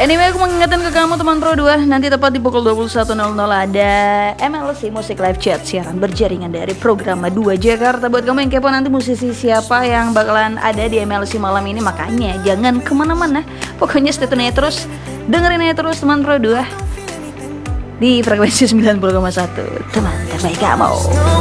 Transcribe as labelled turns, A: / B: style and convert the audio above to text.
A: Anyway, aku mengingatkan ke kamu teman Pro 2, nanti tepat di pukul 21.00 ada MLC Music Live Chat, siaran berjaringan dari Programa 2 Jakarta. Buat kamu yang kepo nanti musisi siapa yang bakalan ada di MLC malam ini, makanya jangan kemana-mana. Pokoknya stay tune aja terus, dengerin aja terus teman Pro 2 di frekuensi 90,1, teman terbaik kamu.